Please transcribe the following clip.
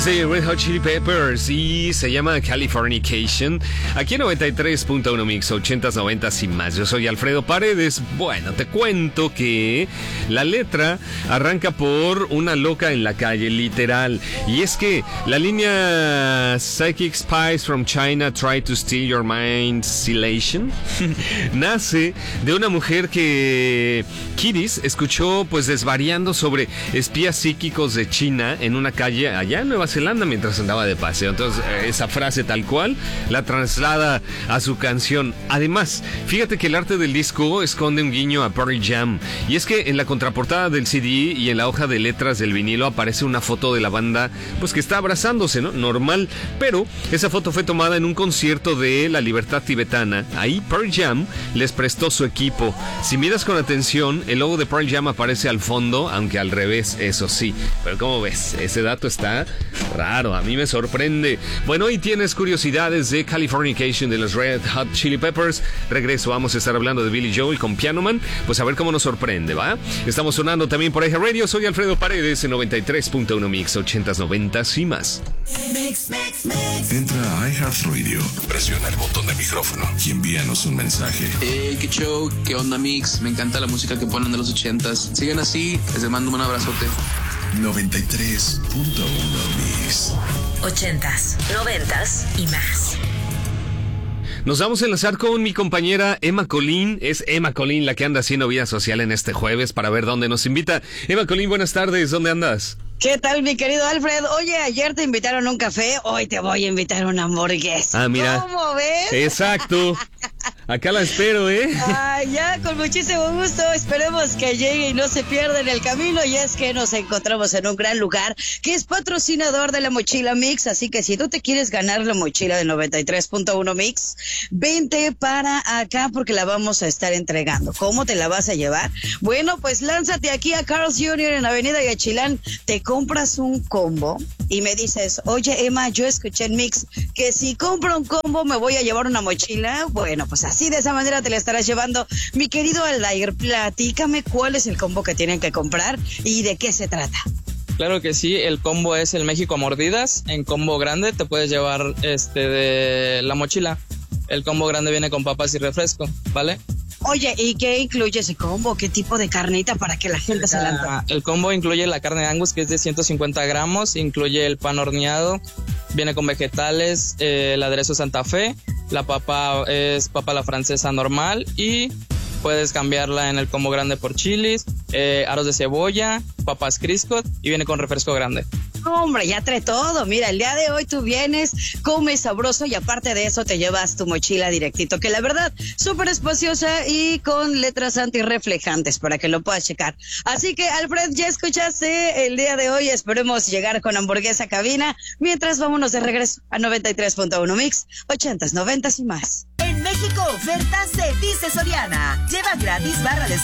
de Red Hot Chili Peppers y se llama Californication. Aquí en 93.1 Mix, 80s, 90s y más. Yo soy Alfredo Paredes. Bueno, te cuento que la letra arranca por una loca en la calle, literal. Y es que la línea Psychic Spies from China try to steal your mind's elation nace de una mujer que Kiris escuchó pues desvariando sobre espías psíquicos de China en una calle allá en Nueva Zelanda mientras andaba de paseo. Entonces esa frase tal cual la traslada a su canción. Además, fíjate que el arte del disco esconde un guiño a Pearl Jam, y es que en la contraportada del CD y en la hoja de letras del vinilo aparece una foto de la banda pues que está abrazándose, ¿no? Normal, pero esa foto fue tomada en un concierto de la Libertad Tibetana. Ahí Pearl Jam les prestó su equipo. Si miras con atención, el logo de Pearl Jam aparece al fondo, aunque al revés, eso sí. Pero ¿cómo ves? Ese dato está raro, a mí me sorprende. Bueno, hoy tienes curiosidades de Californication de los Red Hot Chili Peppers. Regreso, vamos a estar hablando de Billy Joel con Piano Man. Pues a ver cómo nos sorprende, ¿va? Estamos sonando también por Eje Radio. Soy Alfredo Paredes en 93.1 Mix, 80s, 90s y más. Entra a iHeartRadio, presiona el botón de micrófono y envíanos un mensaje. Qué show, qué onda Mix, me encanta la música que ponen de los 80s. Sigan así, les mando un abrazote. 93.1 Mix. 80s, 90s y más. Nos vamos a enlazar con mi compañera Emma Colín. Es Emma Colín la que anda haciendo vida social en este jueves para ver dónde nos invita. Emma Colín, buenas tardes, ¿dónde andas? ¿Qué tal, mi querido Alfred? Oye, ayer te invitaron a un café, hoy te voy a invitar a una hamburguesa. Ah, mira. ¿Cómo ves? Exacto. Acá la espero, ¿eh? Ay, ya, con muchísimo gusto. Esperemos que llegue y no se pierda en el camino. Y es que nos encontramos en un gran lugar que es patrocinador de la Mochila Mix. Así que si tú te quieres ganar la mochila de 93.1 Mix, vente para acá porque la vamos a estar entregando. ¿Cómo te la vas a llevar? Bueno, pues lánzate aquí a Carl's Jr. en Avenida Yaxchilán. Te compras un combo y me dices, oye, Emma, yo escuché en Mix que si compro un combo me voy a llevar una mochila. Bueno, pues así de esa manera te la estarás llevando. Mi querido Aldair, platícame cuál es el combo que tienen que comprar y de qué se trata. Claro que sí, el combo es el México a mordidas. En combo grande te puedes llevar de la mochila. El combo grande viene con papas y refresco, ¿vale? Oye, ¿y qué incluye ese combo? ¿Qué tipo de carnita para que la gente se la antoje? El combo incluye la carne de Angus, que es de 150 gramos, incluye el pan horneado, viene con vegetales, el aderezo Santa Fe, la papa es papa a la francesa normal y puedes cambiarla en el combo grande por chilis, aros de cebolla, papas Crisco y viene con refresco grande. Hombre, ya trae todo. Mira, el día de hoy tú vienes, comes sabroso y aparte de eso te llevas tu mochila directito, que la verdad, súper espaciosa y con letras antirreflejantes para que lo puedas checar. Así que, Alfred, ya escuchaste el día de hoy. Esperemos llegar con hamburguesa a cabina. Mientras, vámonos de regreso a 93.1 Mix, 80s, 90s y más. En México, ofertas se dice Soriana. Lleva gratis barra de